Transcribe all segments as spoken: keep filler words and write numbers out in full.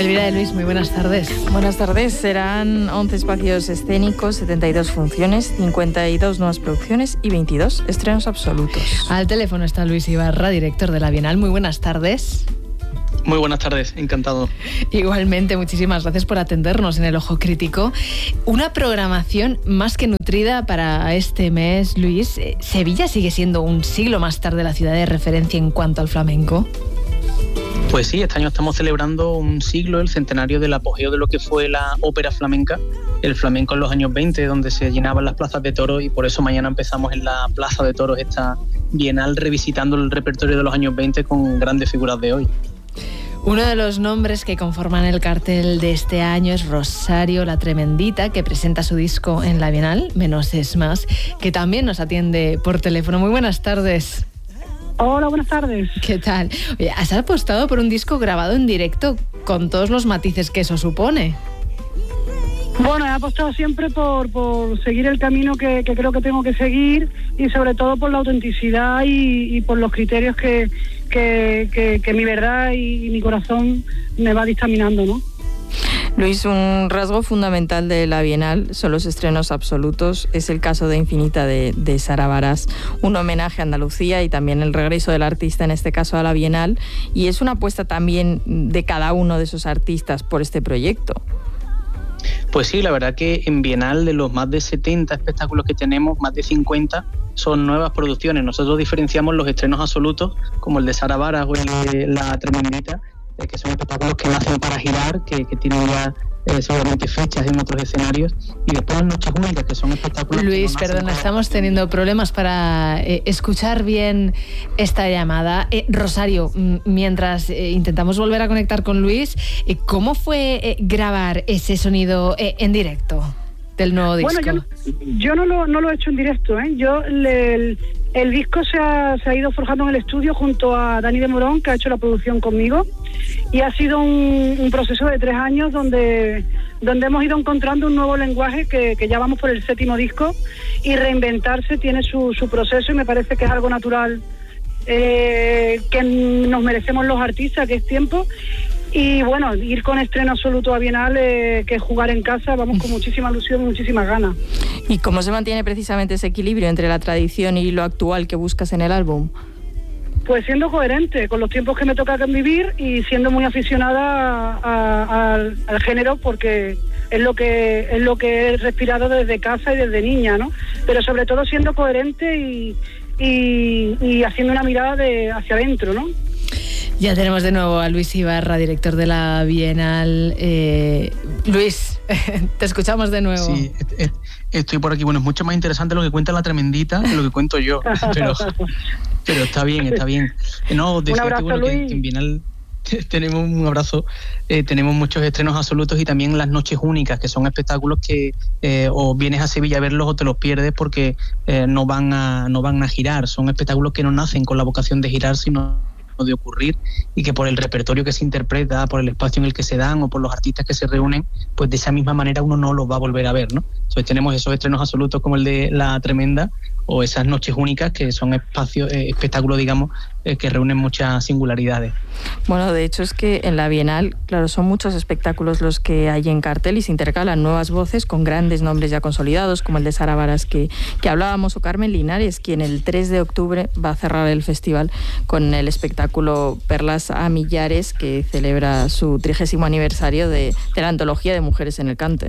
Elvira de Luis, muy buenas tardes. Buenas tardes. Serán once espacios escénicos, setenta y dos funciones, cincuenta y dos nuevas producciones y veintidós estrenos absolutos. Al teléfono está Luis Ibarra, director de la Bienal. Muy buenas tardes. Muy buenas tardes, encantado. Igualmente, muchísimas gracias por atendernos en El Ojo Crítico. Una programación más que nutrida para este mes, Luis. ¿Sevilla sigue siendo un siglo más tarde la ciudad de referencia en cuanto al flamenco? Pues sí, este año estamos celebrando un siglo, el centenario del apogeo de lo que fue la ópera flamenca, el flamenco en los años veinte, donde se llenaban las plazas de toros, y por eso mañana empezamos en la Plaza de Toros esta Bienal revisitando el repertorio de los años veinte con grandes figuras de hoy. Uno de los nombres que conforman el cartel de este año es Rosario La Tremendita, que presenta su disco en la Bienal, Menos es Más, que también nos atiende por teléfono. Muy buenas tardes. Hola, buenas tardes. ¿Qué tal? Oye, ¿has apostado por un disco grabado en directo con todos los matices que eso supone? Bueno, he apostado siempre por, por seguir el camino que, que creo que tengo que seguir, y sobre todo por la autenticidad y, y por los criterios que, que, que, que mi verdad y, y mi corazón me va dictaminando, ¿no? Luis, un rasgo fundamental de la Bienal son los estrenos absolutos. Es el caso de Infinita de, de Sara Baras, un homenaje a Andalucía y también el regreso del artista, en este caso a la Bienal, y es una apuesta también de cada uno de esos artistas por este proyecto. Pues sí, la verdad que en Bienal, de los más de setenta espectáculos que tenemos, más de cincuenta son nuevas producciones. Nosotros diferenciamos los estrenos absolutos, como el de Sara Baras o el de La Tremendita, eh, que son espectáculos que nacen para girar, que, que tienen ya eh, seguramente fechas en otros escenarios, y después las noches únicas, que son espectáculos... Luis, que no perdona, estamos teniendo problemas para eh, escuchar bien esta llamada. Eh, Rosario, m- mientras eh, intentamos volver a conectar con Luis, eh, ¿cómo fue eh, grabar ese sonido eh, en directo del nuevo disco? Bueno, yo, yo no, lo, no lo he hecho en directo, ¿eh? Yo le, el, el disco se ha, se ha ido forjando en el estudio junto a Dani de Morón, que ha hecho la producción conmigo, y ha sido un, un proceso de tres años donde, donde hemos ido encontrando un nuevo lenguaje, que, que ya vamos por el séptimo disco, y reinventarse tiene su, su proceso, y me parece que es algo natural eh, que nos merecemos los artistas, que es tiempo. Y bueno, ir con estreno absoluto a Bienal, eh, que es jugar en casa, vamos con muchísima ilusión y muchísimas ganas. ¿Y cómo se mantiene precisamente ese equilibrio entre la tradición y lo actual que buscas en el álbum? Pues siendo coherente con los tiempos que me toca vivir y siendo muy aficionada a, a, al, al género, porque es lo que es lo que he respirado desde casa y desde niña, ¿no? Pero sobre todo siendo coherente y, y, y haciendo una mirada de hacia adentro, ¿no? Ya tenemos de nuevo a Luis Ibarra, director de la Bienal. Eh, Luis, te escuchamos de nuevo. Sí, estoy por aquí. Bueno, es mucho más interesante lo que cuenta La Tremendita que lo que cuento yo, pero, pero está bien, está bien. No, un abrazo, que, bueno, Luis. que, que en Bienal tenemos un abrazo, eh, tenemos muchos estrenos absolutos, y también las noches únicas, que son espectáculos que eh, o vienes a Sevilla a verlos o te los pierdes porque eh, no van a no van a girar. Son espectáculos que no nacen con la vocación de girar, sino de ocurrir, y que por el repertorio que se interpreta, por el espacio en el que se dan o por los artistas que se reúnen, pues de esa misma manera uno no los va a volver a ver, ¿no? Entonces tenemos esos estrenos absolutos como el de La Tremenda, o esas noches únicas, que son espacios, eh, espectáculos, digamos, eh, que reúnen muchas singularidades. Bueno, de hecho es que en la Bienal, claro, son muchos espectáculos los que hay en cartel, y se intercalan nuevas voces con grandes nombres ya consolidados, como el de Sara Baras que, que hablábamos, o Carmen Linares, quien el tres de octubre va a cerrar el festival con el espectáculo Perlas a Millares, que celebra su trigésimo aniversario de, de la antología de mujeres en el cante.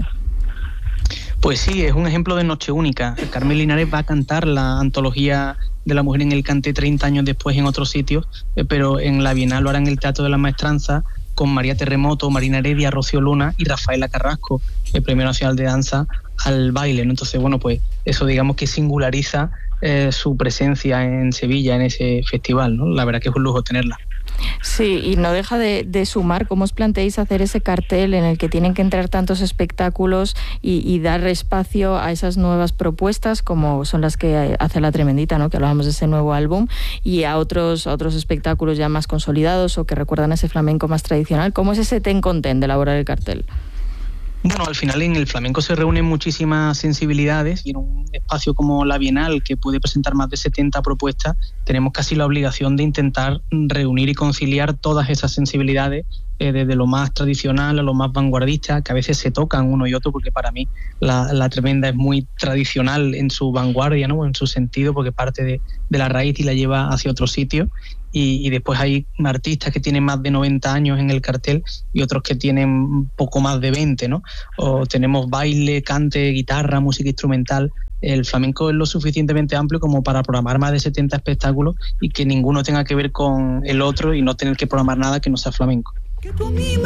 Pues sí, es un ejemplo de noche única. Carmen Linares va a cantar la antología de la mujer en el cante treinta años después en otros sitios, eh, pero en la Bienal lo hará en el Teatro de la Maestranza, con María Terremoto, Marina Heredia, Rocío Luna y Rafaela Carrasco, el Premio Nacional de Danza al baile, ¿no? Entonces, bueno, pues eso, digamos, que singulariza eh, su presencia en Sevilla en ese festival, ¿no? La verdad que es un lujo tenerla. Sí, y no deja de, de sumar cómo os planteáis hacer ese cartel en el que tienen que entrar tantos espectáculos y, y dar espacio a esas nuevas propuestas, como son las que hace La Tremendita, ¿no? Que hablábamos de ese nuevo álbum, y a otros, a otros espectáculos ya más consolidados o que recuerdan ese flamenco más tradicional. ¿Cómo es ese ten con ten de elaborar el cartel? Bueno, al final en el flamenco se reúnen muchísimas sensibilidades y en un espacio como la Bienal, que puede presentar más de setenta propuestas, tenemos casi la obligación de intentar reunir y conciliar todas esas sensibilidades, eh, desde lo más tradicional a lo más vanguardista, que a veces se tocan uno y otro, porque para mí la, la tremenda es muy tradicional en su vanguardia, ¿no? En su sentido, porque parte de, de la raíz y la lleva hacia otro sitio. Y, y después hay artistas que tienen más de noventa años en el cartel y otros que tienen poco más de veinte, ¿no? O tenemos baile, cante, guitarra, música instrumental. El flamenco es lo suficientemente amplio como para programar más de setenta espectáculos y que ninguno tenga que ver con el otro y no tener que programar nada que no sea flamenco.